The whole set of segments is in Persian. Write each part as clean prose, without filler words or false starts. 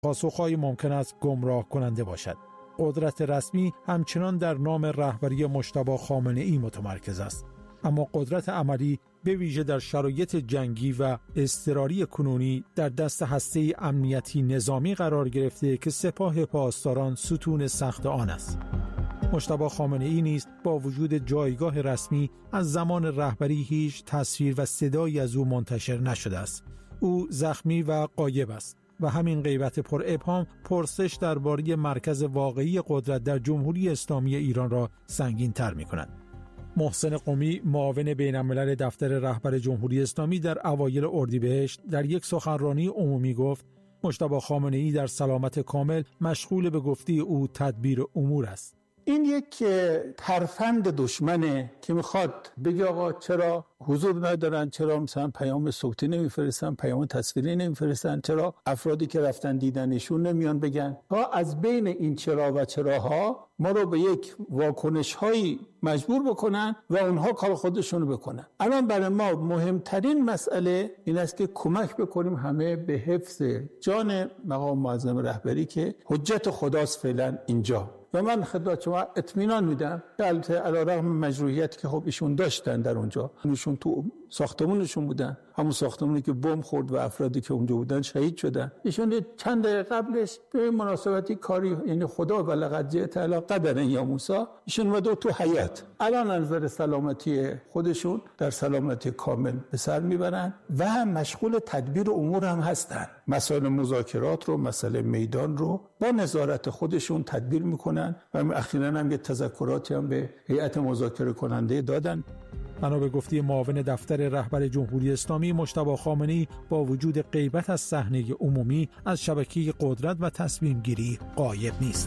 پاسخهایی ممکن است گمراه کننده باشد. قدرت رسمی همچنان در نام رهبری مجتبی خامنه‌ای متمرکز است، اما قدرت عملی به ویژه در شرایط جنگی و اضطراری کنونی در دست هسته امنیتی نظامی قرار گرفته که سپاه پاسداران ستون سخت آن است. مجتبی خامنه‌ای نیز با وجود جایگاه رسمی از زمان رهبری هیچ تصویر و صدایی از او منتشر نشده است. او زخمی و غایب است و همین غیبت پر ابهام پرسش درباره مرکز واقعی قدرت در جمهوری اسلامی ایران را سنگین تر می کند. محسن قمی، معاون بین‌الملل دفتر رهبر جمهوری اسلامی، در اوایل اردیبهشت در یک سخنرانی عمومی گفت مجتبی خامنه‌ای در سلامت کامل مشغول به گفته او تدبیر امور است. این یک ترفند دشمنه که میخواد بگه آقا چرا حضور ندارن، چرا مثلا پیام صوتی نمیفرستن، پیام تصویری نمیفرستن، چرا افرادی که رفتن دیدنشون نمیان بگن. ها از بین این چرا و چراها ما رو به یک واکنش هایی مجبور بکنن و اونها کار خودشونو بکنن. الان برای ما مهمترین مسئله این است که کمک بکنیم همه به حفظ جان مقام معظم رهبری که حجت خداست فعلا اینجا. و من خدمت شما اطمینان میدم که البته علیرغم مجروحیتی که خب ایشون داشتن در اونجا، ایشون تو ساختمونشون بودن، همون ساختمونی که بمب خورد و افرادی که اونجا بودن شهید شدن. ایشون چند دقیقه قبلش به مناسبتی کاری، یعنی خدا و لقد جئت علی قدر یا موسی، ایشون اومد تو حیات. الان نظر سلامتی خودشون در سلامتی کامل به سر میبرن و مشغول تدبیر امور هم هستن. مسائل مذاکرات رو، مسئله میدان رو با نظارت خودشون تدبیر میکنن و اخیراً هم یه تذکراتی هم به هیئت مذاکره کننده دادن. بنا به گفته معاون دفتر رهبر جمهوری اسلامی، مجتبی خامنه‌ای با وجود غیبت از صحنه عمومی از شبکه قدرت و تصمیم گیری غایب نیست.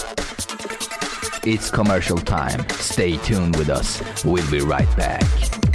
It's commercial time. Stay tuned with us. We'll be right back.